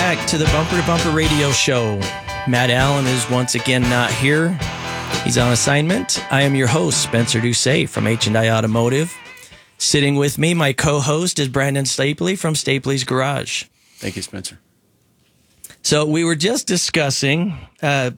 back to the Bumper to Bumper Radio Show. Matt Allen is once again not here. He's on assignment. I am your host, Spencer Doucet from H&I Automotive. Sitting with me, my co-host is Brandon Stapley from Stapley's Garage. Thank you, Spencer. So we were just discussing our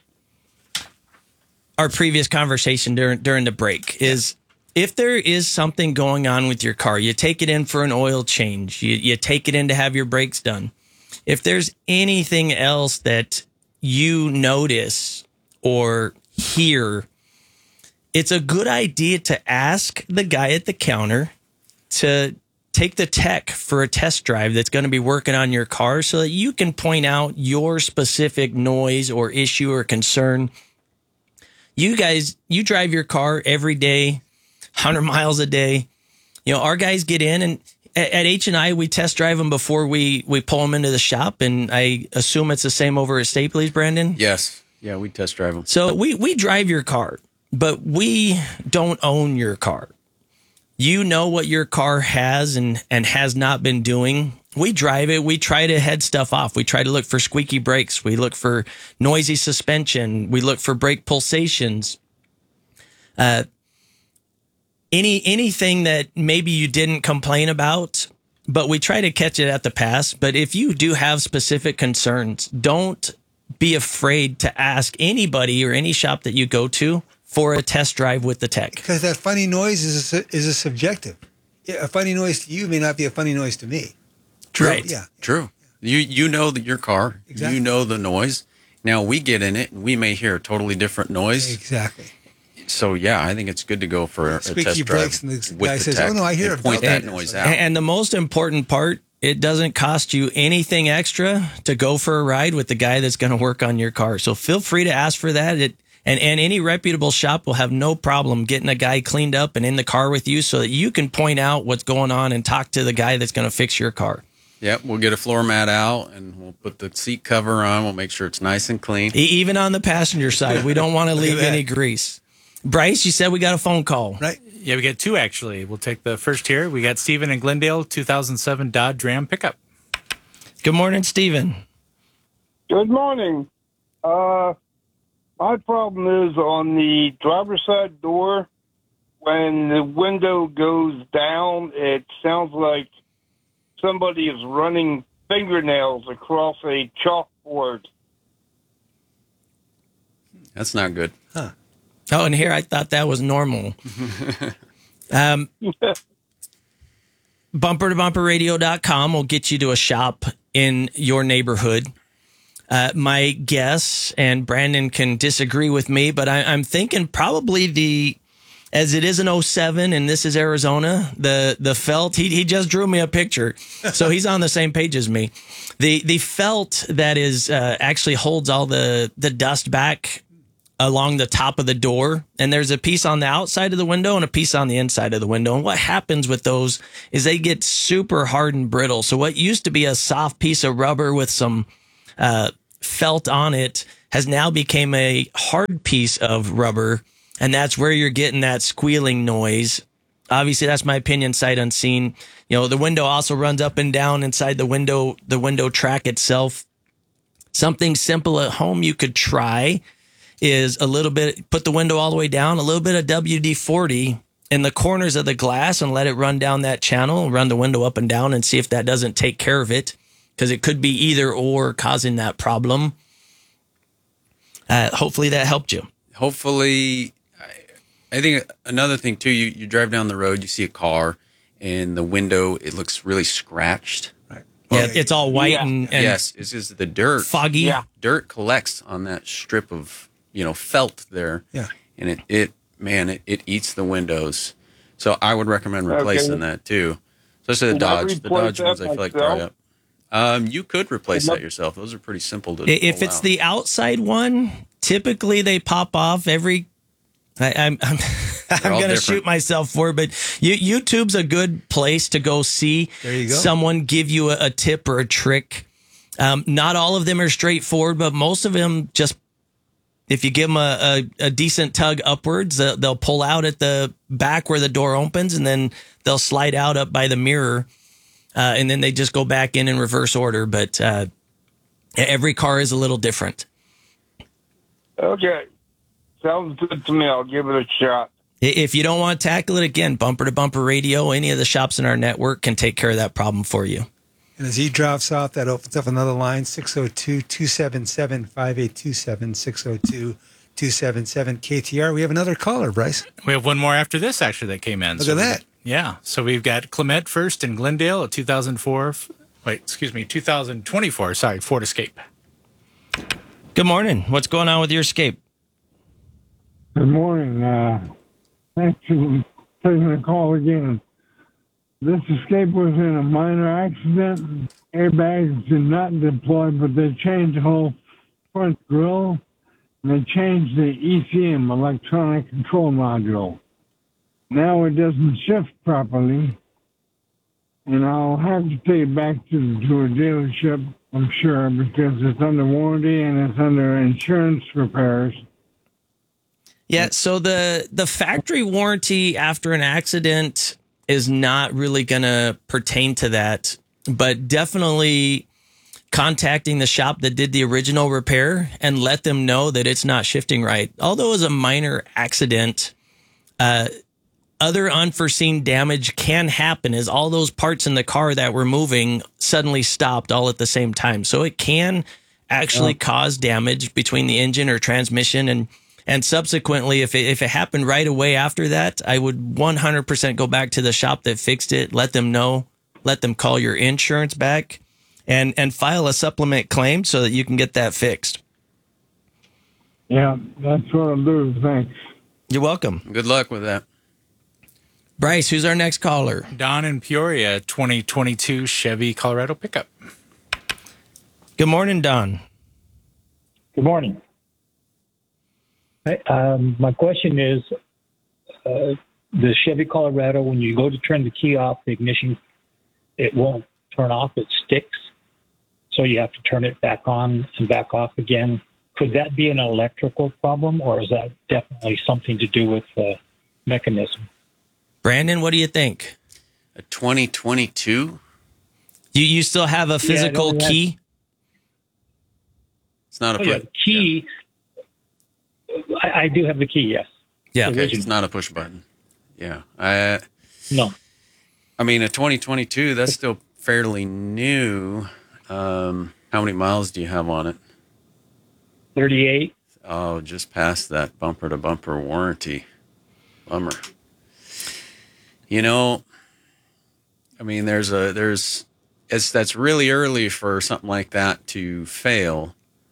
previous conversation during the break is if there is something going on with your car, you take it in for an oil change, you take it in to have your brakes done. If there's anything else that you notice or hear, it's a good idea to ask the guy at the counter to take the tech for a test drive that's going to be working on your car so that you can point out your specific noise or issue or concern. You guys, you drive your car every day, 100 miles a day. You know, our guys get in and at H&I, we test drive them before we pull them into the shop, and I assume it's the same over at Stapley's, Brandon? Yes. Yeah, we test drive them. So we drive your car, but we don't own your car. You know what your car has and has not been doing. We drive it. We try to head stuff off. We try to look for squeaky brakes. We look for noisy suspension. We look for brake pulsations. Anything that maybe you didn't complain about, but we try to catch it at the pass. But if you do have specific concerns, don't be afraid to ask anybody or any shop that you go to for a test drive with the tech. Because that funny noise is a subjective. Yeah, a funny noise to you may not be a funny noise to me. True. Right. Yeah. True. You know that your car, Exactly. You know the noise. Now we get in it and we may hear a totally different noise. Exactly. So yeah, I think it's good to go for a Squeaky test drive brakes and the with guy the says, tech "Oh, no, I hear and it point about that that." noise out. And the most important part, it doesn't cost you anything extra to go for a ride with the guy that's going to work on your car. So feel free to ask for that. And any reputable shop will have no problem getting a guy cleaned up and in the car with you so that you can point out what's going on and talk to the guy that's going to fix your car. Yep, we'll get a floor mat out and we'll put the seat cover on. We'll make sure it's nice and clean. Even on the passenger side, we don't want to leave any grease. Bryce, you said we got a phone call. Right. Yeah, we got two, actually. We'll take the first here. We got Stephen in Glendale, 2007 Dodge Ram pickup. Good morning, Stephen. Good morning. My problem is on the driver's side door, when the window goes down, it sounds like somebody is running fingernails across a chalkboard. That's not good. Oh, and here I thought that was normal. Bumper2bumperradio.com will get you to a shop in your neighborhood. My guess, and Brandon can disagree with me, but I'm thinking probably as it is an 07 and this is Arizona, the felt, he just drew me a picture. So he's on the same page as me. The felt that is actually holds all the dust back along the top of the door, and there's a piece on the outside of the window and a piece on the inside of the window. And what happens with those is they get super hard and brittle. So what used to be a soft piece of rubber with some felt on it has now become a hard piece of rubber, and that's where you're getting that squealing noise. Obviously, that's my opinion, sight unseen. You know, the window also runs up and down inside the window track itself. Something simple at home you could try is a little bit, put the window all the way down, a little bit of WD-40 in the corners of the glass and let it run down that channel, run the window up and down and see if that doesn't take care of it, because it could be either or causing that problem. Hopefully that helped you. Hopefully, I think another thing too, you drive down the road, you see a car and the window, it looks really scratched. Yeah, it's all white and yes, it's just the dirt. Foggy. Yeah. Dirt collects on that strip of, felt there. Yeah. And it eats the windows. So I would recommend replacing that too. Especially the Can I Dodge. The replace Dodge ones I that feel like dry myself? up. You could replace that yourself. Those are pretty simple to If pull it's out. the outside one, typically they pop off every. I'm all going to different. shoot myself for it, but YouTube's a good place to go see There you go. someone give you a tip or a trick. Not all of them are straightforward, but most of them just, if you give them a decent tug upwards, they'll pull out at the back where the door opens, and then they'll slide out up by the mirror, and then they just go back in reverse order. But Every car is a little different. Okay. Sounds good to me. I'll give it a shot. If you don't want to tackle it, again, Bumper to Bumper Radio, any of the shops in our network can take care of that problem for you. And as he drops off, that opens up another line, 602-277-5827, 602-277 KTR. We have another caller, Bryce. We have one more after this, actually, that came in. Look at that. Yeah. So we've got Clement first in Glendale, a 2024, Ford Escape. Good morning. What's going on with your Escape? Good morning. Thanks for taking the call again. This Escape was in a minor accident. Airbags did not deploy, but they changed the whole front grille. And they changed the ECM, electronic control module. Now it doesn't shift properly. And I'll have to take it back to a dealership, I'm sure, because it's under warranty and it's under insurance repairs. Yeah, so the factory warranty after an accident is not really going to pertain to that, but definitely contacting the shop that did the original repair and let them know that it's not shifting right. Although it was a minor accident, other unforeseen damage can happen as all those parts in the car that were moving suddenly stopped all at the same time. So it can actually cause damage between the engine or transmission. And subsequently, if it happened right away after that, I would 100% go back to the shop that fixed it, let them know, let them call your insurance back, and file a supplement claim so that you can get that fixed. Yeah, that's what I'll do. Thanks. You're welcome. Good luck with that. Bryce, who's our next caller? Don in Peoria, 2022 Chevy Colorado pickup. Good morning, Don. Good morning. My question is, the Chevy Colorado, when you go to turn the key off, the ignition, it won't turn off, it sticks. So you have to turn it back on and back off again. Could that be an electrical problem, or is that definitely something to do with the mechanism? Brandon, what do you think? A 2022? You still have a physical key? It's not a the key. Yeah. I do have the key, yes. Yeah. Okay, it's not a push button. Yeah. No. I mean, a 2022, that's still fairly new. How many miles do you have on it? 38. Oh, just past that bumper to bumper warranty. Bummer. You know, I mean, that's really early for something like that to fail.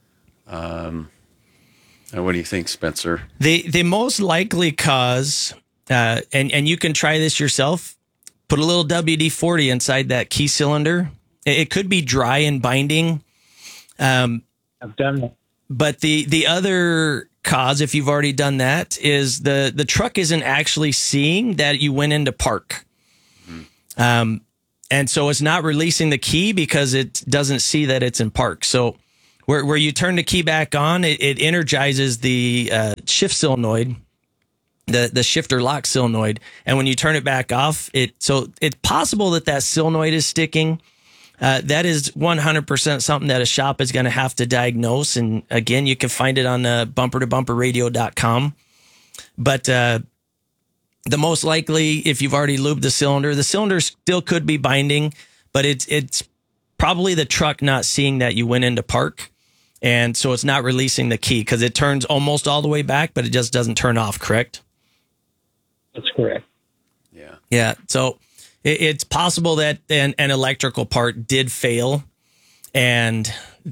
What do you think, Spencer? The most likely cause, and you can try this yourself, put a little WD-40 inside that key cylinder. It could be dry and binding. I've done that. But the other cause, if you've already done that, is the truck isn't actually seeing that you went into park. Mm-hmm. And so it's not releasing the key because it doesn't see that it's in park. So where you turn the key back on, it energizes the shift solenoid, the shifter lock solenoid. And when you turn it back off, so it's possible that solenoid is sticking. That is 100% something that a shop is going to have to diagnose. And again, you can find it on bumpertobumperradio.com. But the most likely, if you've already lubed the cylinder still could be binding, but it's probably the truck not seeing that you went into park. And so it's not releasing the key because it turns almost all the way back, but it just doesn't turn off, correct? That's correct. Yeah. Yeah. So it's possible that an electrical part did fail, and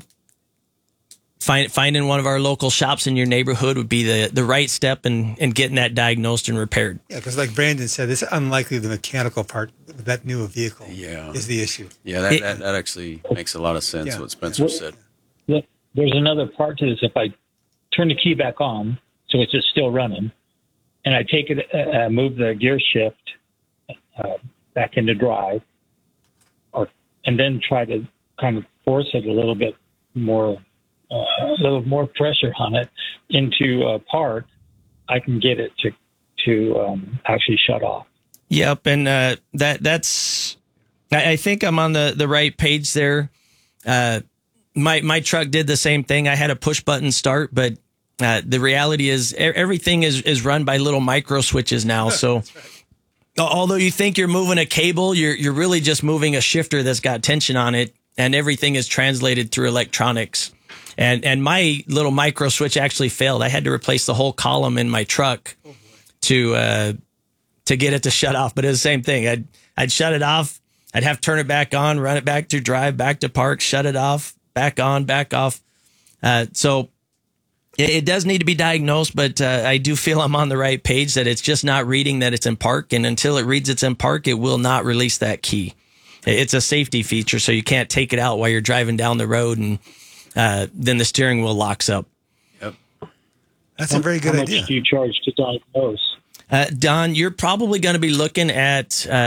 finding one of our local shops in your neighborhood would be the right step in getting that diagnosed and repaired. Yeah, because like Brandon said, it's unlikely the mechanical part of that new vehicle is the issue. Yeah, that actually makes a lot of sense, what Spencer said. There's another part to this. If I turn the key back on, so it's just still running, and I take it, move the gear shift back into drive, and then try to kind of force it a little bit more, a little more pressure on it into park, I can get it to actually shut off. Yep, and that's. I think I'm on the right page there. my truck did the same thing. I had a push button start, but the reality is everything is run by little micro switches now. So although you think you're moving a cable, you're really just moving a shifter that's got tension on it, and everything is translated through electronics. And my little micro switch actually failed. I had to replace the whole column in my truck to get it to shut off. But it was the same thing. I'd shut it off. I'd have to turn it back on, run it back to drive, back to park, shut it off, back on, back off. So it does need to be diagnosed, but I do feel I'm on the right page, that it's just not reading that it's in park. And until it reads it's in park, it will not release that key. It's a safety feature, so you can't take it out while you're driving down the road, and then the steering wheel locks up. Yep. That's a very good How idea. much do you charge to diagnose? Don, you're probably going to be looking at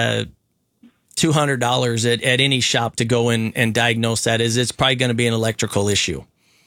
$200 at any shop to go in and diagnose that. It's probably going to be an electrical issue.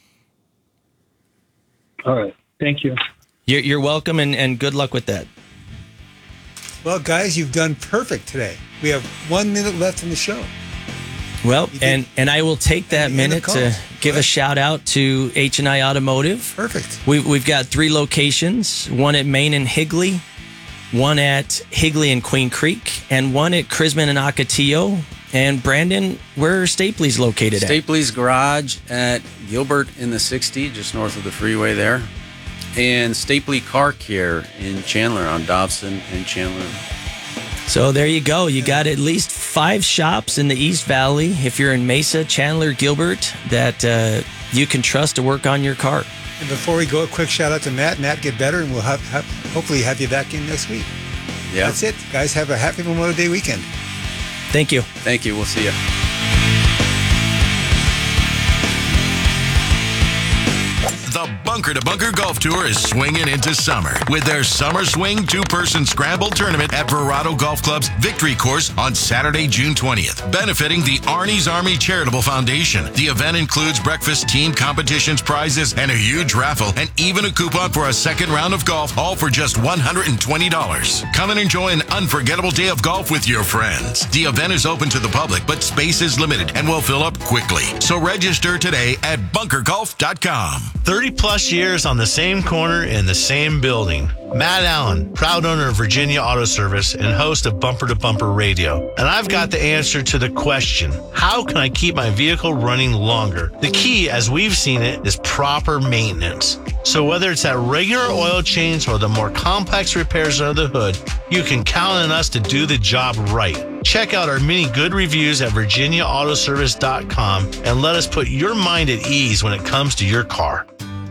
All right. Thank you. You're welcome, and good luck with that. Well, guys, you've done perfect today. We have 1 minute left in the show. Well, and I will take that Any other minute to calls? give a shout out to H&I Automotive. Perfect. We've got 3 locations, one at Main and Higley, one at Higley and Queen Creek, and one at Crisman and Ocotillo. And Brandon, where are Stapley's located at? Stapley's Garage at Gilbert in the 60, just north of the freeway there. And Stapley Car Care in Chandler on Dobson and Chandler. So there you go. You got at least 5 shops in the East Valley, if you're in Mesa, Chandler, Gilbert, that you can trust to work on your car. And before we go, a quick shout out to Matt. Matt, get better, and we'll hopefully have you back in next week. Yeah. That's it. Guys, have a happy Memorial Day weekend. Thank you. Thank you. We'll see you. The Bunker to Bunker Golf Tour is swinging into summer with their Summer Swing 2-person scramble tournament at Verado Golf Club's Victory Course on Saturday, June 20th, benefiting the Arnie's Army Charitable Foundation. The event includes breakfast, team competitions, prizes, and a huge raffle, and even a coupon for a second round of golf, all for just $120. Come and enjoy an unforgettable day of golf with your friends. The event is open to the public, but space is limited and will fill up quickly. So register today at bunkergolf.com. 30-plus years on the same corner in the same building. Matt Allen, proud owner of Virginia Auto Service and host of Bumper to Bumper Radio. And I've got the answer to the question, how can I keep my vehicle running longer? The key, as we've seen it, is proper maintenance. So whether it's that regular oil change or the more complex repairs under the hood, you can count on us to do the job right. Check out our many good reviews at virginiaautoservice.com and let us put your mind at ease when it comes to your car.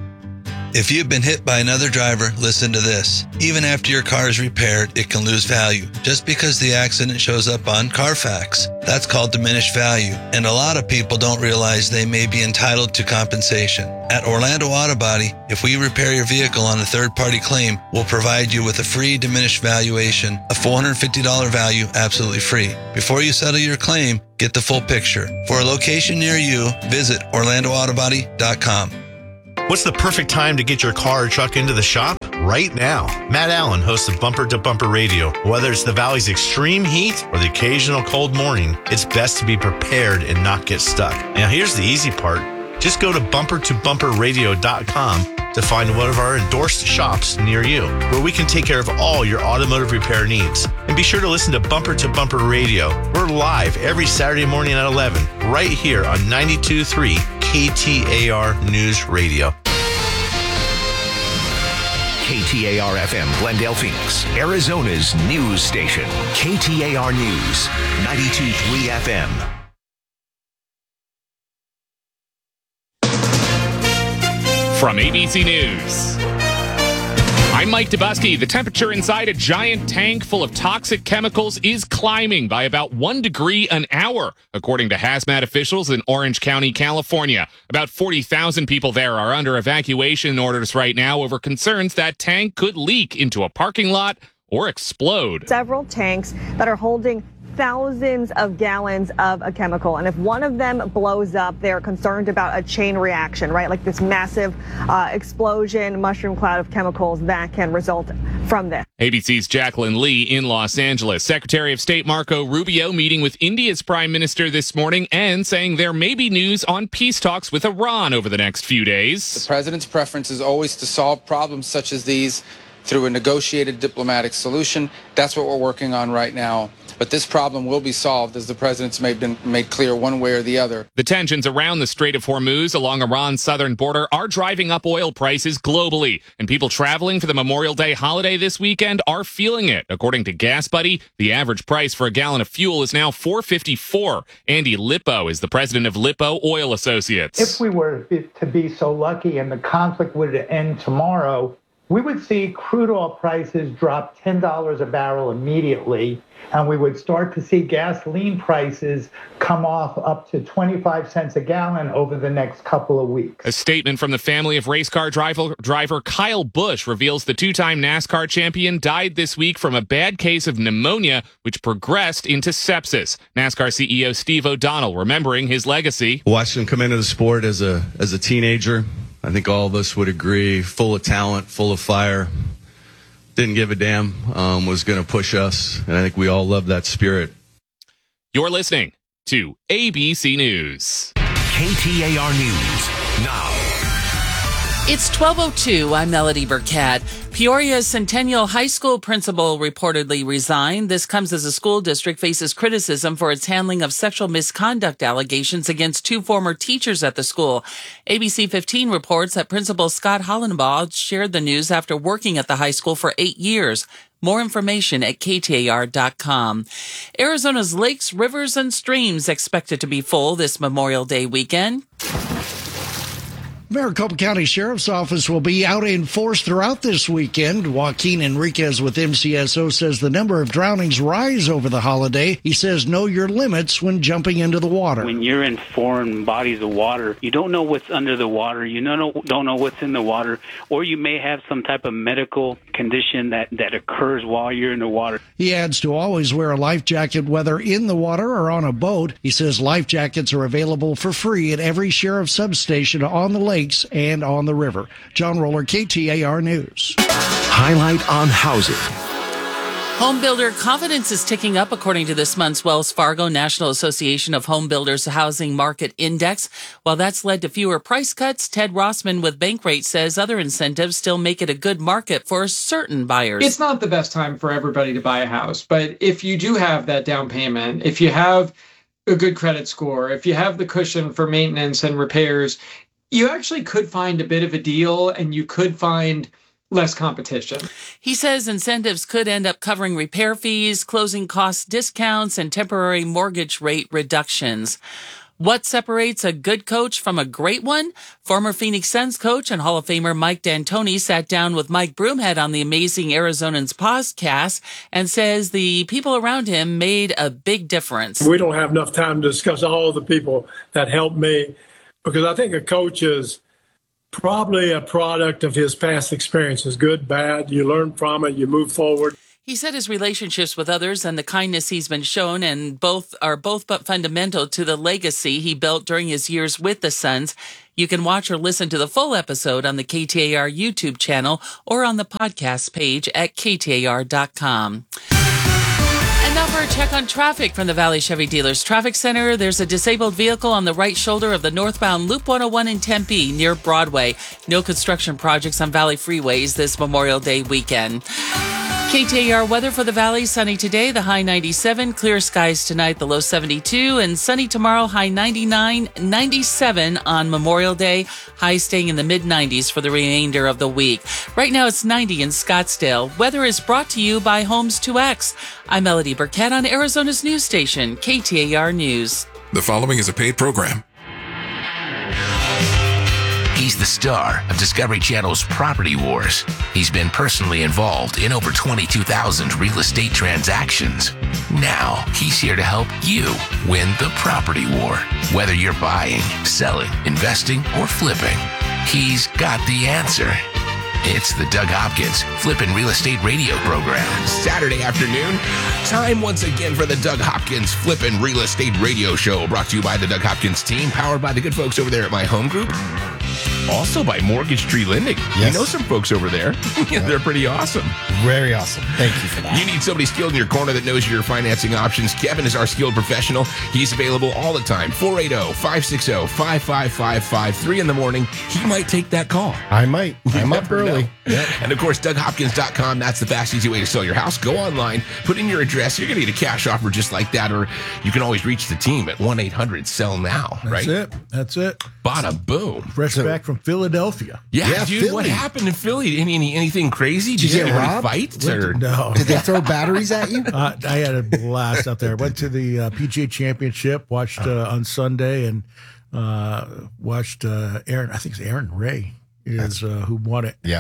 If you've been hit by another driver, listen to this. Even after your car is repaired, it can lose value just because the accident shows up on Carfax. That's called diminished value, and a lot of people don't realize they may be entitled to compensation. At Orlando Auto Body, if we repair your vehicle on a third-party claim, we'll provide you with a free diminished valuation, a $450 value, absolutely free. Before you settle your claim, get the full picture. For a location near you, visit OrlandoAutoBody.com. What's the perfect time to get your car or truck into the shop? Right now. Matt Allen hosts of Bumper to Bumper Radio. Whether it's the Valley's extreme heat or the occasional cold morning, it's best to be prepared and not get stuck. Now here's the easy part. Just go to bumpertobumperradio.com to find one of our endorsed shops near you, where we can take care of all your automotive repair needs. And be sure to listen to Bumper Radio. We're live every Saturday morning at 11, right here on 92.3 KTAR News Radio. KTAR FM, Glendale, Phoenix, Arizona's news station. KTAR News, 92.3 FM. From ABC News, I'm Mike Dubusky. The temperature inside a giant tank full of toxic chemicals is climbing by about 1 degree an hour, according to hazmat officials in Orange County, California. About 40,000 people there are under evacuation orders right now over concerns that tank could leak into a parking lot or explode. Several tanks that are holding thousands of gallons of a chemical. And if one of them blows up, they're concerned about a chain reaction, right? Like this massive explosion, mushroom cloud of chemicals that can result from this. ABC's Jacqueline Lee in Los Angeles. Secretary of State Marco Rubio meeting with India's prime minister this morning and saying there may be news on peace talks with Iran over the next few days. The president's preference is always to solve problems such as these through a negotiated diplomatic solution. That's what we're working on right now. But this problem will be solved, as the president's made clear one way or the other. The tensions around the Strait of Hormuz along Iran's southern border are driving up oil prices globally, and people traveling for the Memorial Day holiday this weekend are feeling it. According to Gas Buddy, the average price for a gallon of fuel is now $4.54. Andy Lippo is the president of Lippo Oil Associates. If we were to be so lucky and the conflict would end tomorrow, we would see crude oil prices drop $10 a barrel immediately, and we would start to see gasoline prices come off up to 25 cents a gallon over the next couple of weeks. A statement from the family of race car driver Kyle Busch reveals the two-time NASCAR champion died this week from a bad case of pneumonia, which progressed into sepsis. NASCAR CEO Steve O'Donnell remembering his legacy. Watched him come into the sport as a teenager. I think all of us would agree, full of talent, full of fire, didn't give a damn, was going to push us. And I think we all love that spirit. You're listening to ABC News. KTAR News now. It's 12:02. I'm Melody Burkett. Peoria's Centennial High School principal reportedly resigned. This comes as the school district faces criticism for its handling of sexual misconduct allegations against two former teachers at the school. ABC 15 reports that Principal Scott Hollenbaugh shared the news after working at the high school for 8 years. More information at KTAR.com. Arizona's lakes, rivers, and streams expected to be full this Memorial Day weekend. Maricopa County Sheriff's Office will be out in force throughout this weekend. Joaquin Enriquez with MCSO says the number of drownings rise over the holiday. He says know your limits when jumping into the water. When you're in foreign bodies of water, you don't know what's under the water, you don't know what's in the water, or you may have some type of medical condition that occurs while you're in the water. He adds to always wear a life jacket whether in the water or on a boat. He says life jackets are available for free at every sheriff's substation on the lake and on the river. John Roller, KTAR News. Highlight on housing. Home builder confidence is ticking up according to this month's Wells Fargo National Association of Home Builders Housing Market Index. While that's led to fewer price cuts, Ted Rossman with Bankrate says other incentives still make it a good market for certain buyers. It's not the best time for everybody to buy a house, but if you do have that down payment, if you have a good credit score, if you have the cushion for maintenance and repairs, you actually could find a bit of a deal and you could find less competition. He says incentives could end up covering repair fees, closing cost discounts, and temporary mortgage rate reductions. What separates a good coach from a great one? Former Phoenix Suns coach and Hall of Famer Mike D'Antoni sat down with Mike Broomhead on the Amazing Arizonans podcast and says the people around him made a big difference. We don't have enough time to discuss all the people that helped me, because I think a coach is probably a product of his past experiences, good, bad. You learn from it, you move forward. He said his relationships with others and the kindness he's been shown and both but fundamental to the legacy he built during his years with the Suns. You can watch or listen to the full episode on the KTAR YouTube channel or on the podcast page at KTAR.com. And now for a check on traffic from the Valley Chevy Dealers Traffic Center. There's a disabled vehicle on the right shoulder of the northbound Loop 101 in Tempe near Broadway. No construction projects on Valley freeways this Memorial Day weekend. KTAR weather for the Valley, sunny today, the high 97, clear skies tonight, the low 72, and sunny tomorrow, high 99, 97 on Memorial Day, high staying in the mid-90s for the remainder of the week. Right now it's 90 in Scottsdale. Weather is brought to you by Homes 2X. I'm Melody Burkett on Arizona's news station, KTAR News. The following is a paid program. He's the star of Discovery Channel's Property Wars. He's been personally involved in over 22,000 real estate transactions. Now, he's here to help you win the property war. Whether you're buying, selling, investing, or flipping, he's got the answer. It's the Doug Hopkins Flippin' Real Estate Radio program. Saturday afternoon, time once again for the Doug Hopkins Flippin' Real Estate Radio show, brought to you by the Doug Hopkins team, powered by the good folks over there at My Home Group. Also by Mortgage Tree Lending. Yes. You know some folks over there. They're pretty awesome. Very awesome. Thank you for that. You need somebody skilled in your corner that knows your financing options. Kevin is our skilled professional. He's available all the time. 480-560-5555. 3 in the morning. He might take that call. I might. I'm up early. Yep. And of course, DougHopkins.com. That's the fast, easy way to sell your house. Go online, put in your address. You're going to get a cash offer just like that. Or you can always reach the team at 1-800-SELL-NOW. Right? That's it. Bada boom. Fresh back from Philadelphia. Yeah, dude. Philly. What happened in Philly? Anything crazy? Did you get any fights? Or? No. Did they throw batteries at you? I had a blast out there. Went to the PGA Championship, watched on Sunday, and watched Aaron. I think it's Aaron Ray is who won it. Yep.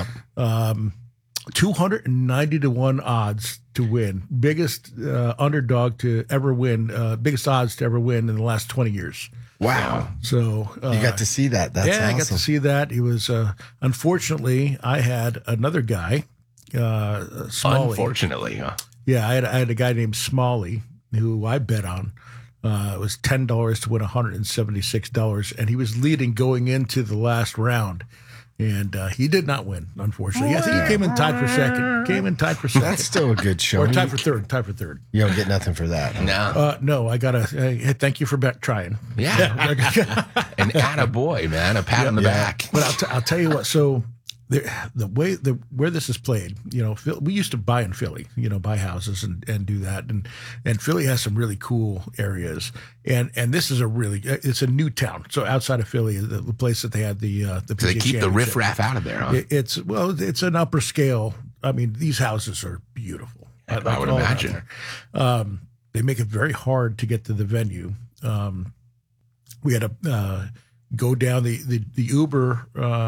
290-1 odds to win. Biggest underdog to ever win. Biggest odds to ever win in the last 20 years. Wow. So you got to see that. That's awesome. I got to see that. He was unfortunately, I had another guy, Smalley. Unfortunately, huh? Yeah, I had a guy named Smalley who I bet on. It was $10 to win $176, and he was leading going into the last round. And he did not win, unfortunately. I think he came in tied for second. That's still a good show. Or tied for third. You don't get nothing for that. No. I got to thank you for trying. Yeah. An attaboy, man. A pat on the back. But I'll tell you what. So where this is played, we used to buy in Philly, buy houses and do that, and Philly has some really cool areas, and this is it's a new town. So outside of Philly, the place that they had the so they keep the riffraff out of there, huh? It's an upper scale. I mean, these houses are beautiful. I would imagine. They make it very hard to get to the venue. We had a go down the Uber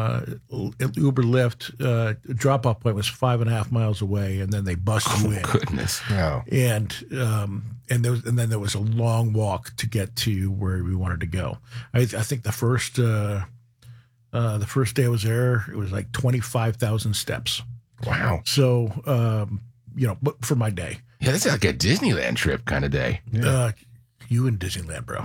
Lyft drop off point was 5.5 miles away, and then they bust you in. Goodness! Wow. And then there was a long walk to get to where we wanted to go. I think the first day I was there, it was like 25,000 steps. Wow! So but for my day, yeah, that's like a Disneyland trip kind of day. You in Disneyland, bro.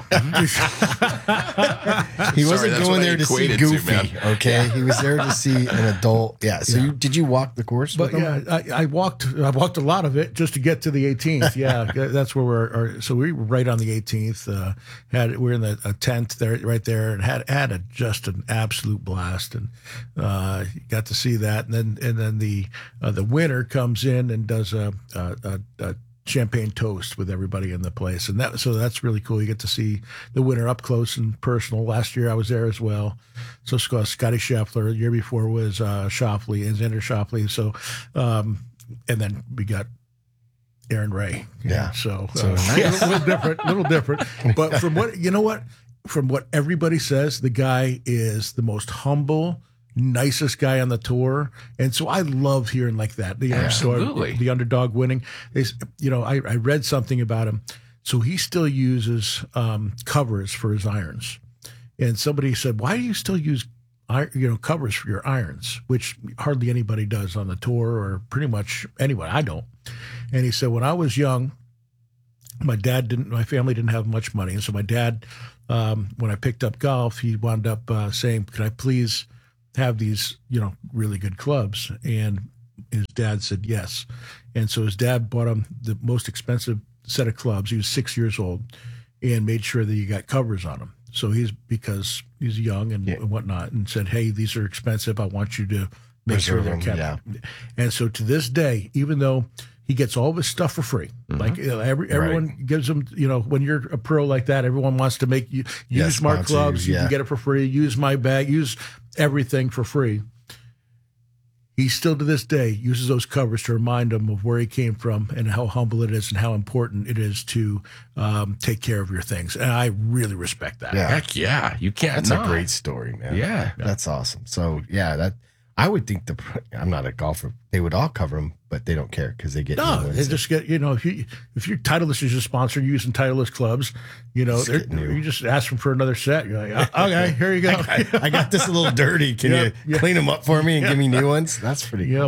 He wasn't going there to see Goofy, okay? Yeah. He was there to see an adult. Yeah. So did you walk the course with him? I walked a lot of it just to get to the 18th. Yeah, that's where so we were right on the 18th. We're in a tent there, right there, and had just an absolute blast, and got to see that. And then the winner comes in and does a champagne toast with everybody in the place, and that's really cool. You get to see the winner up close and personal. Last year I was there as well. So Scotty Scheffler. The year before was Schauffele and Xander Schauffele. So and then we got Aaron Ray. Yeah. So nice. A little different. But from what everybody says, the guy is the most humble, nicest guy on the tour, and so I love hearing like that. The underdog winning. I read something about him. So he still uses covers for his irons, and somebody said, "Why do you still use covers for your irons?" Which hardly anybody does on the tour, or pretty much anyone. I don't. And he said, when I was young, my family didn't have much money, and so my dad, when I picked up golf, he wound up saying, "Could I please have these, really good clubs?" And his dad said yes. And so his dad bought him the most expensive set of clubs. He was 6 years old, and made sure that he got covers on them. So because he's young and whatnot, and said, "Hey, these are expensive. I want you to make sure they're kept." Yeah. And so to this day, even though he gets all of his stuff for free, like everyone gives him, when you're a pro like that, everyone wants to make you use my clubs. You can get it for free. Use my bag. Use everything for free. He still to this day uses those covers to remind him of where he came from and how humble it is and how important it is to take care of your things. And I really respect that. Yeah. Heck yeah. You can't. That's a great story, man. Yeah. That's awesome. So, I would think I'm not a golfer. they would all cover them, but they don't care because they get No, new they ones. just get, if your Titleist is your sponsor, you're using Titleist clubs, you just ask them for another set. You're like, okay, here you go. I got this a little dirty. Can you clean them up for me and give me new ones? That's pretty cool.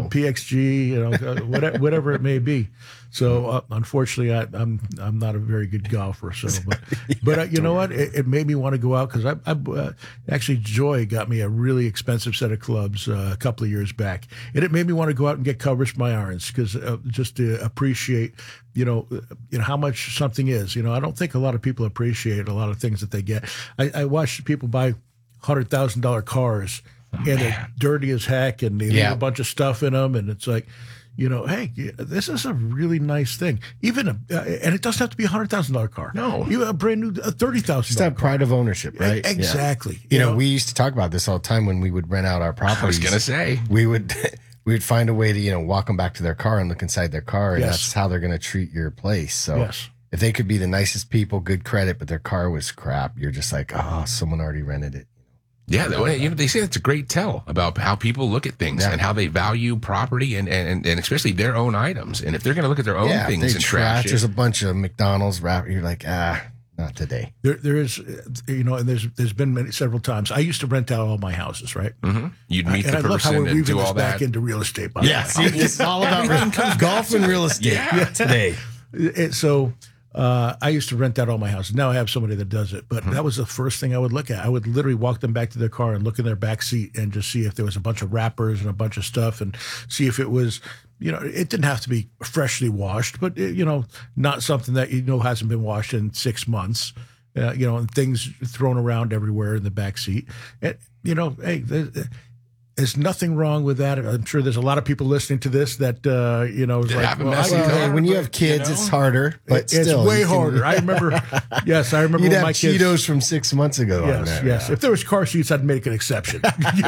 PXG, whatever it may be. So unfortunately, I'm not a very good golfer. So, but you know what? It made me want to go out because I actually Joy got me a really expensive set of clubs a couple of years back, and it made me want to go out and get covers for my irons because just to appreciate, how much something is. I don't think a lot of people appreciate a lot of things that they get. I watched people buy $100,000 cars and they're dirty as heck, and they leave a bunch of stuff in them, and it's like, hey, this is a really nice thing. Even and it doesn't have to be a $100,000 car. No, you have a brand new $30,000. Just have pride of ownership, right? Exactly. Yeah. We used to talk about this all the time when we would rent out our properties. I was gonna say we'd find a way to walk them back to their car and look inside their car, and that's how they're going to treat your place. So if they could be the nicest people, good credit, but their car was crap, you're just like, oh, someone already rented it. Yeah, they say that's a great tell about how people look at things and how they value property and especially their own items. And if they're going to look at their own things and trash it. There's a bunch of McDonald's wrap. You're like, not today. There is, and there's been several times. I used to rent out all my houses, right? Mm-hmm. You'd meet the person I love how we're and do all that. Back into real estate. By see, it's all about golf and real estate today. So I used to rent out all my houses. Now I have somebody that does it, but that was the first thing I would look at. I would literally walk them back to their car and look in their back seat and just see if there was a bunch of wrappers and a bunch of stuff, and see if it was, it didn't have to be freshly washed, but not something that hasn't been washed in 6 months. And things thrown around everywhere in the back seat. And, hey, there's nothing wrong with that. I'm sure there's a lot of people listening to this that, is like, when you have kids, it's harder, but still, it's way harder. I remember, you'd my have kids. Cheetos from 6 months ago. Yes. If there was car seats, I'd make an exception.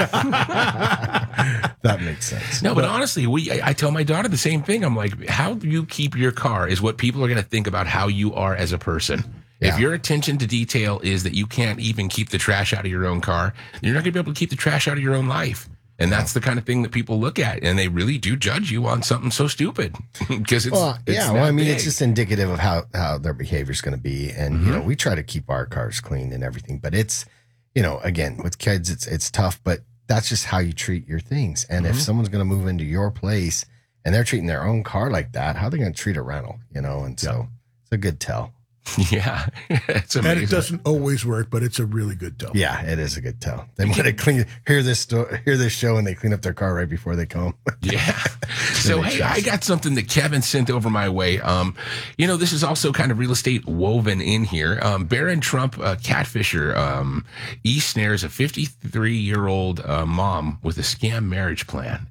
That makes sense. No, but honestly, I tell my daughter the same thing. I'm like, how you keep your car is what people are going to think about how you are as a person. Yeah. If your attention to detail is that you can't even keep the trash out of your own car, you're not going to be able to keep the trash out of your own life. And that's the kind of thing that people look at, and they really do judge you on something so stupid because it's it's just indicative of how their behavior is going to be. And we try to keep our cars clean and everything, but it's again with kids, it's tough, but that's just how you treat your things. And if someone's going to move into your place and they're treating their own car like that, how are they going to treat a rental? And so it's a good tell. Yeah, it's amazing. And it doesn't always work, but it's a really good tell. Yeah, it is a good tell. They want to hear this show, and they clean up their car right before they come. Yeah. So hey, I got something that Kevin sent over my way. This is also kind of real estate woven in here. Barron Trump catfisher snares a 53-year-old mom with a scam marriage plan.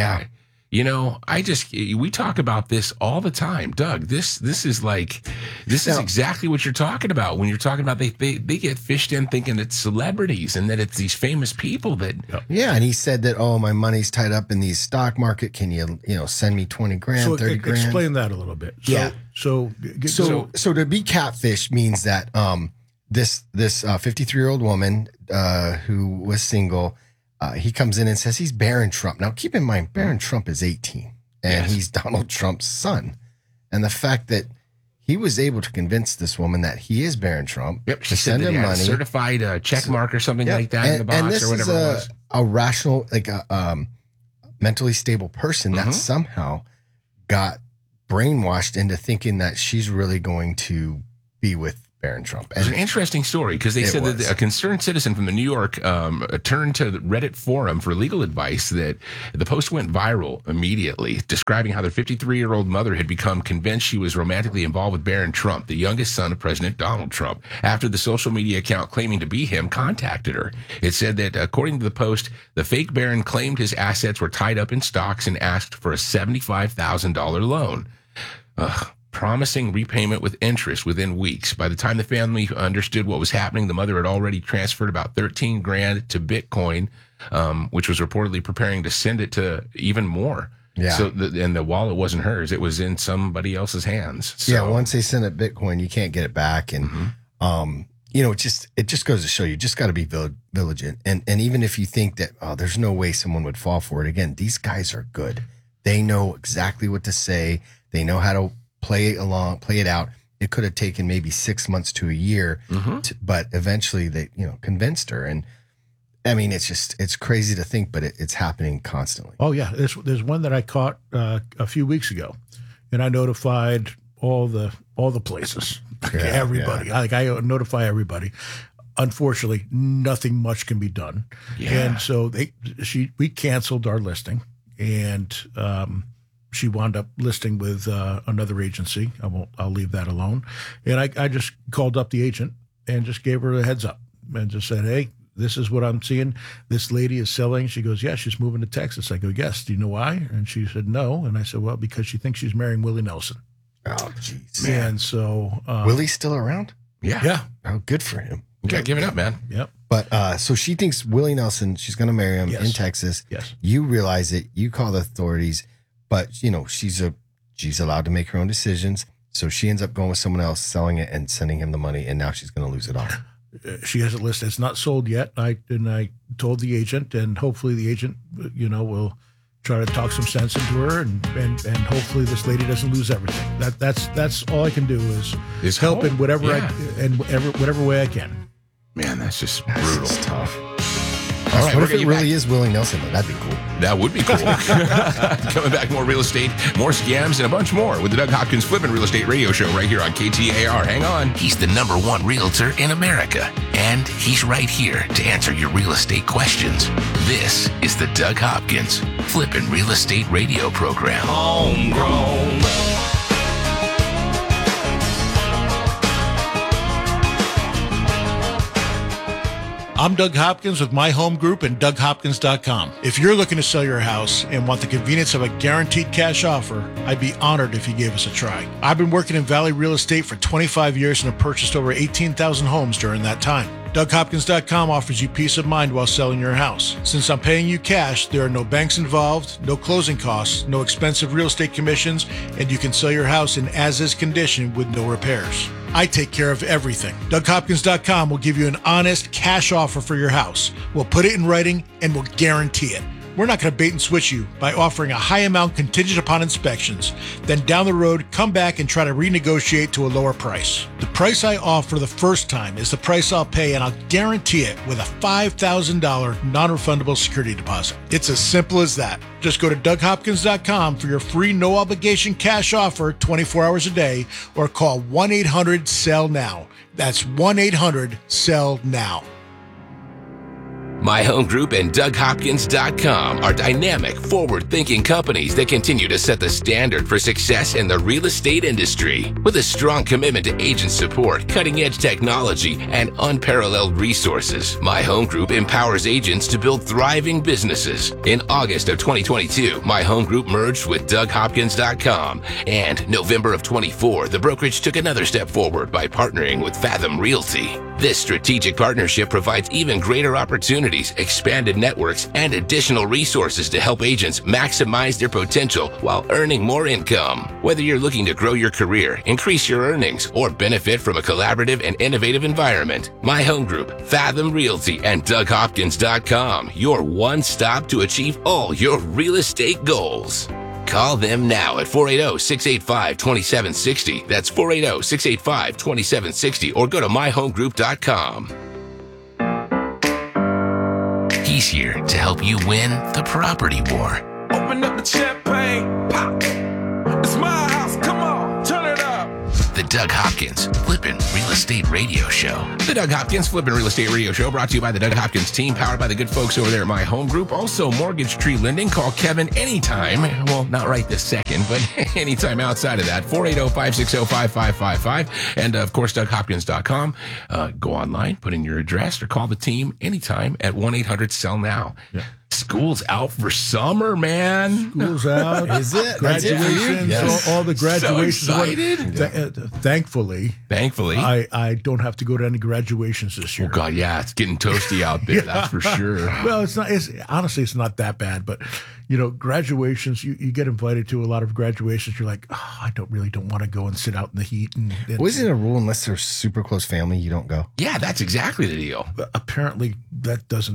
We talk about this all the time, Doug. This is exactly what you're talking about when you're talking about they get fished in thinking it's celebrities and that it's these famous people that. Yeah, and he said that, my money's tied up in the stock market. Can you send me 20 grand, 30 grand? Explain that a little bit. So to be catfish means that this 53-year-old woman who was single. He comes in and says he's Barron Trump. Now, keep in mind, Barron Trump is 18, and he's Donald Trump's son. And the fact that he was able to convince this woman that he is Barron Trump to send him money, a certified check mark or something like that in the box, and this or whatever is it was. A rational, mentally stable person that somehow got brainwashed into thinking that she's really going to be with Barron Trump. It's an interesting story because they said that a concerned citizen from the New York turned to the Reddit forum for legal advice. That the post went viral immediately, describing how their 53-year-old mother had become convinced she was romantically involved with Barron Trump, the youngest son of President Donald Trump, after the social media account claiming to be him contacted her. It said that, according to the post, the fake Barron claimed his assets were tied up in stocks and asked for a $75,000 loan. Promising repayment with interest within weeks. By the time the family understood what was happening, the mother had already transferred about 13 grand to Bitcoin, which was reportedly preparing to send it to even more. Yeah. So the wallet wasn't hers; it was in somebody else's hands. So. Yeah. Once they send it Bitcoin, you can't get it back, and it just goes to show you just got to be vigilant. And even if you think that there's no way someone would fall for it, again, these guys are good. They know exactly what to say. They know how to play it out. It could have taken maybe 6 months to a year, but eventually they, convinced her. And I mean, it's crazy to think, but it's happening constantly. Oh yeah. There's one that I caught a few weeks ago, and I notified all the places, everybody. Yeah. Like I notify everybody. Unfortunately, nothing much can be done. Yeah. And so we canceled our listing, and she wound up listing with another agency. I'll leave that alone. And I just called up the agent and just gave her a heads up and just said, hey, this is what I'm seeing. This lady is selling. She goes, yeah, she's moving to Texas. I go, yes. Do you know why? And she said, no. And I said, well, because she thinks she's marrying Willie Nelson. Oh, jeez. And so Willie's still around? Yeah. Oh, good for him. You gotta give it up, man. Yep. But so she thinks Willie Nelson, she's going to marry him in Texas. Yes. You realize it. You call the authorities, but she's allowed to make her own decisions. So she ends up going with someone else, selling it and sending him the money, and now she's going to lose it all. She has it listed. It's not sold yet. I told the agent, and hopefully the agent, will try to talk some sense into her, and hopefully this lady doesn't lose everything. That's all I can do is help in whatever whatever way I can. Man, that's just brutal. That's tough. All right, what if it really is Willie Nelson? That'd be cool. That would be cool. Coming back, more real estate, more scams, and a bunch more with the Doug Hopkins Flippin' Real Estate Radio Show right here on KTAR. Hang on. He's the #1 realtor in America, and he's right here to answer your real estate questions. This is the Doug Hopkins Flippin' Real Estate Radio Program. Homegrown. I'm Doug Hopkins with My Home Group and DougHopkins.com. If you're looking to sell your house and want the convenience of a guaranteed cash offer, I'd be honored if you gave us a try. I've been working in Valley real estate for 25 years and have purchased over 18,000 homes during that time. DougHopkins.com offers you peace of mind while selling your house. Since I'm paying you cash, there are no banks involved, no closing costs, no expensive real estate commissions, and you can sell your house in as-is condition with no repairs. I take care of everything. DougHopkins.com will give you an honest cash offer for your house. We'll put it in writing and we'll guarantee it. We're not going to bait and switch you by offering a high amount contingent upon inspections. Then down the road, come back and try to renegotiate to a lower price. The price I offer the first time is the price I'll pay, and I'll guarantee it with a $5,000 non-refundable security deposit. It's as simple as that. Just go to DougHopkins.com for your free no-obligation cash offer 24 hours a day, or call 1-800-SELL-NOW. That's 1-800-SELL-NOW. My Home Group and DougHopkins.com are dynamic, forward-thinking companies that continue to set the standard for success in the real estate industry. With a strong commitment to agent support, cutting-edge technology, and unparalleled resources, My Home Group empowers agents to build thriving businesses. In August of 2022, My Home Group merged with DougHopkins.com, and November of 24, the brokerage took another step forward by partnering with Fathom Realty. This strategic partnership provides even greater opportunities, expanded networks, and additional resources to help agents maximize their potential while earning more income. Whether you're looking to grow your career, increase your earnings, or benefit from a collaborative and innovative environment, My Home Group, Fathom Realty, and DougHopkins.com, your one stop to achieve all your real estate goals. Call them now at 480-685-2760. That's 480-685-2760, or go to myhomegroup.com. He's here to help you win the property war. Open up the champagne, pop. It's my house, come on, turn it up. The Doug Hopkins Flippin' Real Estate Radio Show. The Doug Hopkins Flippin' Real Estate Radio Show, brought to you by the Doug Hopkins team, powered by the good folks over there at My Home Group. Also, Mortgage Tree Lending. Call Kevin anytime. Well, not right this second, but anytime outside of that. 480-560-5555. And, of course, DougHopkins.com. Go online, put in your address, or call the team anytime at 1-800-SELL-NOW. Yeah. School's out for summer, man. School's out. Is it? Graduations, Yes. all the graduations. So excited. Thankfully, I don't have to go to any graduations this year. Oh, God, yeah. It's getting toasty out there, that's for sure. Well, it's not. Honestly, it's not that bad. But, graduations, you get invited to a lot of graduations. You're like, oh, I don't want to go and sit out in the heat. Wasn't it a rule unless they're super close family, you don't go? Yeah, that's exactly the deal. Apparently, that doesn't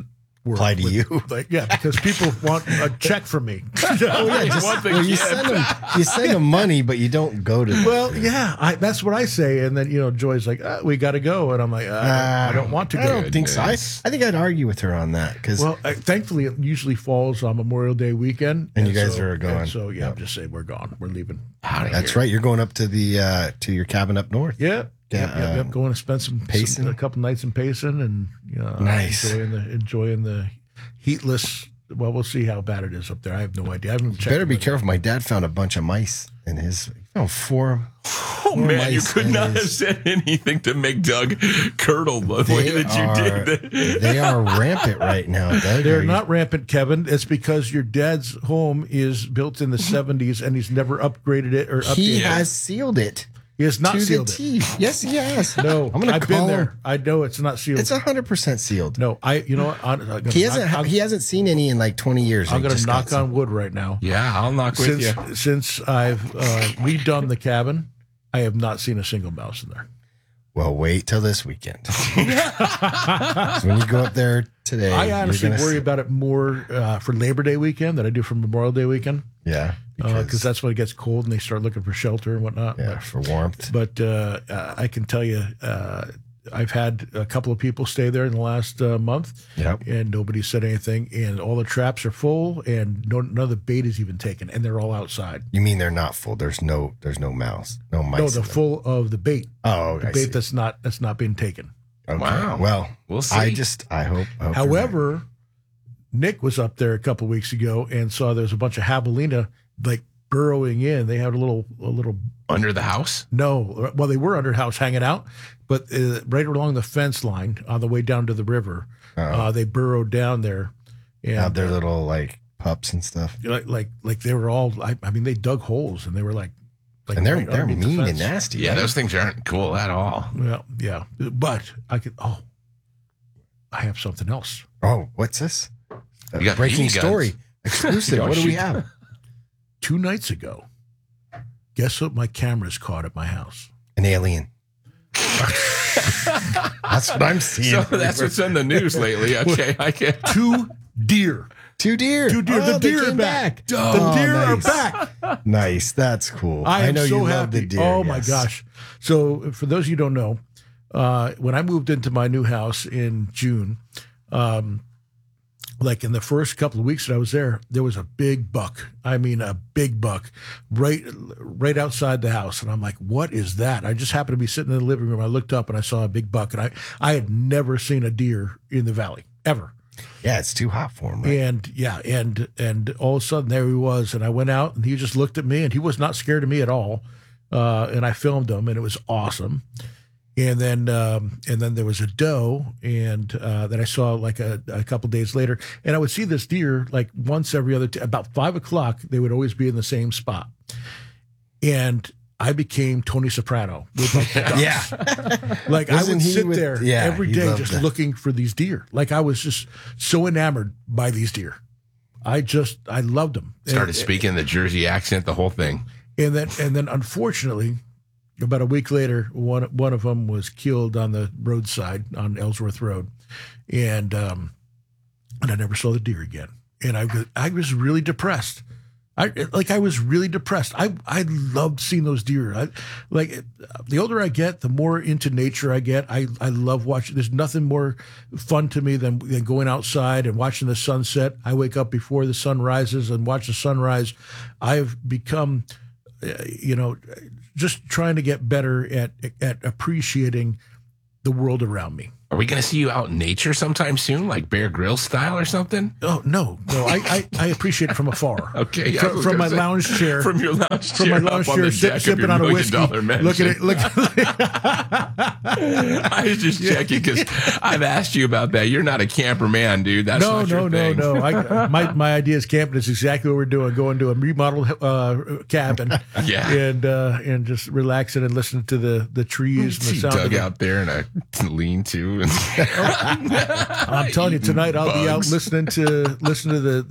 work. Apply to you. Like, yeah, because people want a check from me. You send them money, but you don't go to them. Well, yeah, that's what I say. And then, Joy's like, we got to go. And I'm like, I don't want to go. I don't think so. I think I'd argue with her on that. Thankfully, it usually falls on Memorial Day weekend. And you guys are going. So, I'm just saying we're gone. We're leaving. That's right. You're going up to the to your cabin up north. Yeah. Going to spend a couple nights in Payson and nice. enjoying the heatless. Well, we'll see how bad it is up there. I have no idea. I haven't checked. Better be careful. My dad found a bunch of mice in his. Four. Oh man, you could not have said anything to make Doug curdle the way that you did. They are rampant right now, Doug. They're not rampant, Kevin. It's because your dad's home is built in the 70s and he's never upgraded it or updated it. He has sealed it. He has not sealed it. Yes, he has. No, I've been there. I know it's not sealed. It's 100% sealed. No, you know what? He hasn't seen any in like 20 years. I'm going to knock on wood right now. Yeah, I'll knock with you. Since I've redone the cabin, I have not seen a single mouse in there. Well, wait till this weekend. So when you go up there today, I honestly worry about it more for Labor Day weekend than I do for Memorial Day weekend. Yeah. Because that's when it gets cold and they start looking for shelter and whatnot. Yeah, for warmth. But I can tell you, I've had a couple of people stay there in the last month, and nobody said anything. And all the traps are full, and none of the bait is even taken, and they're all outside. You mean they're not full? There's no mouse, no mice. No, they're full of the bait. Oh, the bait that's not being taken. Okay. Wow. Well, we'll see. I hope. However, Nick was up there a couple of weeks ago and saw there's a bunch of javelina like burrowing in. They had a little under the house. No, well, they were under the house hanging out, but right along the fence line on the way down to the river, they burrowed down there. And had their little like pups and stuff. Like they were all. I mean, they dug holes and they were like and they're mean and nasty. Yeah, right? Those things aren't cool at all. Well, yeah, but I have something else. Oh, what's this? You got breaking story. Exclusive. What do we have? 2 nights ago, guess what my cameras caught at my house? An alien. That's what I'm seeing. So that's what's in the news lately. Okay, I get 2 deer. 2 deer. 2 deer. Oh, the deer are back. The deer are back. Nice. That's cool. I know so you happy. love the deer. Oh my gosh. So for those of you who don't know, when I moved into my new house in June, like in the first couple of weeks that I was there was a big buck. I mean, a big buck right outside the house. And I'm like, what is that? I just happened to be sitting in the living room. I looked up and I saw a big buck. And I had never seen a deer in the valley, ever. Yeah, it's too hot for him, right? And all of a sudden there he was. And I went out and he just looked at me and he was not scared of me at all. And I filmed him and it was awesome. And then there was a doe, and that I saw like a couple days later. And I would see this deer like once every other about 5 o'clock. They would always be in the same spot. And I became Tony Soprano with like ducks. Yeah, like I would sit there every day just looking for these deer. Like I was just so enamored by these deer. I loved them. Started speaking the Jersey accent, the whole thing. And then unfortunately, about a week later, one of them was killed on the roadside on Ellsworth Road, and I never saw the deer again. And I was really depressed. I was really depressed. I loved seeing those deer. The older I get, the more into nature I get. I love watching. There's nothing more fun to me than going outside and watching the sunset. I wake up before the sun rises and watch the sunrise. I've become, just trying to get better at appreciating the world around me. Are we going to see you out in nature sometime soon, like Bear Grylls style or something? Oh, no. I appreciate it from afar. Okay. Yeah, from my lounge chair. From your lounge chair. From my lounge chair, sipping on a whiskey. Look at it. I was just checking because I've asked you about that. You're not a camper man, dude. That's not your thing. No. My idea is camping is exactly what we're doing. Going to a remodeled cabin. Yeah. And just relaxing and listening to the trees and the sound Doug out there in a lean-to. I'm telling you, tonight I'll be out listening to the